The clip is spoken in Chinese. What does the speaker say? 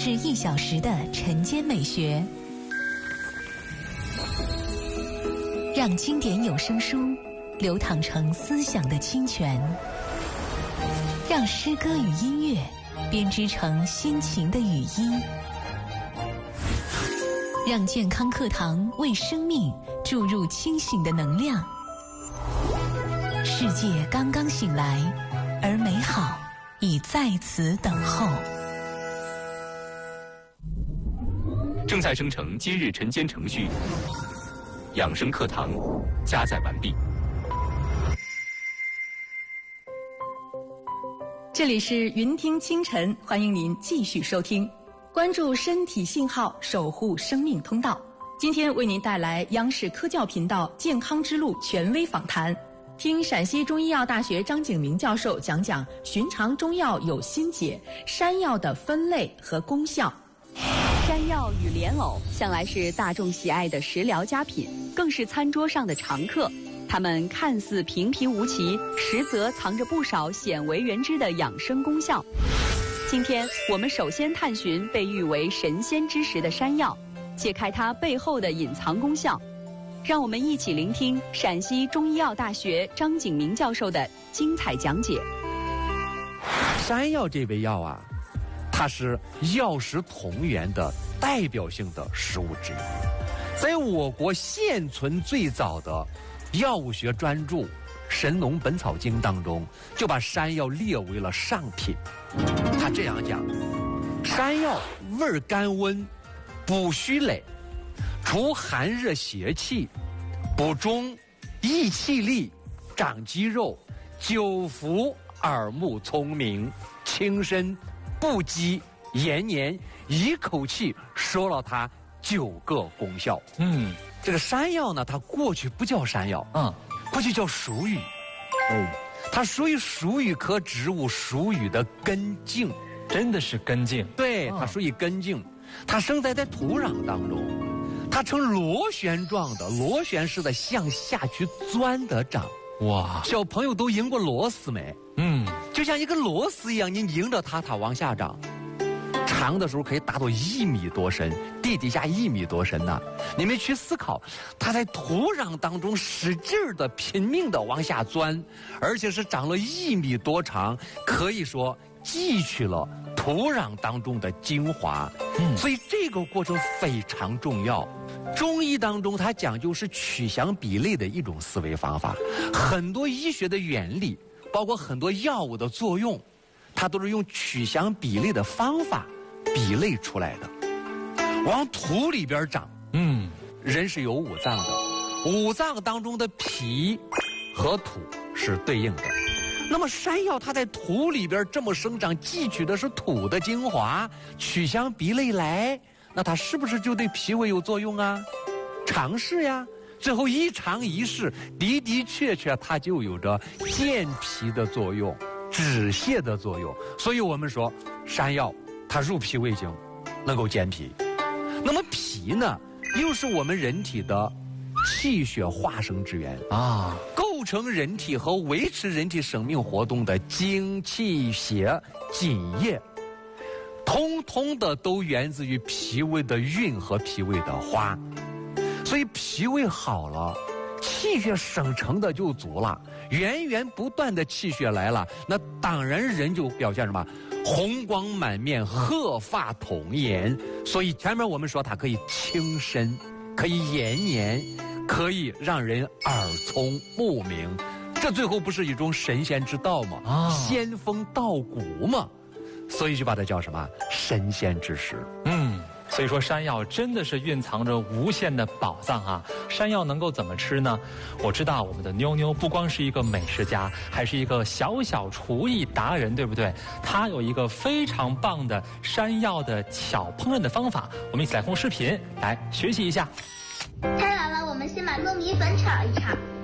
至1小时的晨间美学，让经典有声书流淌成思想的清泉，让诗歌与音乐编织成心情的语音，让健康课堂为生命注入清醒的能量。世界刚刚醒来，而美好已在此等候。 正在生成今日晨间程序，养生课堂加载完毕。 这里是云听清晨，欢迎您继续收听，关注身体信号，守护生命通道。今天为您带来央视科教频道健康之路权威访谈，听陕西中医药大学张景明教授讲讲寻常中药有心解，山药的分类和功效。 山药与莲藕向来是大众喜爱的食疗佳品，更是餐桌上的常客。它们看似平平无奇，实则藏着不少鲜为人知的养生功效。今天我们首先探寻被誉为神仙之食的山药，揭开它背后的隐藏功效。让我们一起聆听陕西中医药大学张景明教授的精彩讲解。 山药这味药啊，它是药食同源的代表性的食物之一，在我国现存最早的药物学专著《神农本草经》当中，就把山药列为了上品。他这样讲：山药味甘温，补虚累，除寒热邪气，补中，益气力，长肌肉，久服耳目聪明，轻身，不饥，延年。一口气说了它9个功效。这个山药呢，它过去不叫山药，过去叫鼠羽。它属于鼠羽科植物鼠羽的根茎， 真的是根茎。 对，它属于根茎，它生在土壤当中，它呈螺旋状的、螺旋式的向下去钻的长。 哇， 小朋友都赢过螺丝没？就像一个螺丝一样，你迎着它，它往下长。长的时候可以达到1米多深，地底下1米多深呢。你们去思考，它在土壤当中使劲儿的、拼命的往下钻，而且是长了1米多长，可以说汲取了土壤当中的精华。所以这个过程非常重要。中医当中它讲究是取祥比类的一种思维方法，很多医学的原理，包括很多药物的作用，它都是用取祥比类的方法比类出来的。往土里边长，人是有5脏的，5脏当中的脾和土是对应的。那么山药它在土里边这么生长，汲取的是土的精华，取祥比类来，那它是不是就对脾胃有作用啊？尝试呀，最后一尝一试，的的确确它就有着健脾的作用，止泻的作用。所以我们说山药它入脾胃经，能够健脾。那么脾呢，又是我们人体的气血化生之源啊，构成人体和维持人体生命活动的精气血津液，通通的都源自于脾胃的运和脾胃的化。所以脾胃好了，气血生成的就足了，源源不断的气血来了，那当然人就表现什么？红光满面，鹤发童颜。所以前面我们说它可以轻身，可以延年，可以让人耳聪目明，这最后不是一种神仙之道吗？仙风道骨嘛，所以就把它叫什么神仙之食。 所以说山药真的是蕴藏着无限的宝藏啊！山药能够怎么吃呢？我知道我们的妞妞不光是一个美食家，还是一个小小厨艺达人，对不对？她有一个非常棒的山药的巧烹饪的方法，我们一起来看视频来学习一下。 太好了，我们先把糯米粉炒一炒。